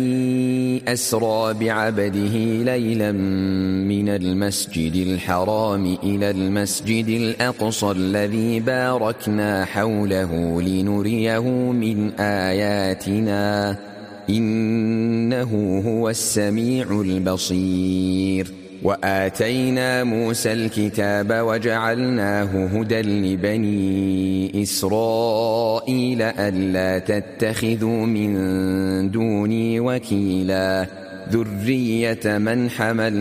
أسرى بعبده ليلا من المسجد الحرام إلى المسجد الأقصى الذي باركنا حوله لنريه من آياتنا إنه هو السميع البصير. وآتينا موسى الكتاب وجعلناه هدى لبني إسرائيل ألا تتخذوا من دوني وكيلا ذرية من حملنا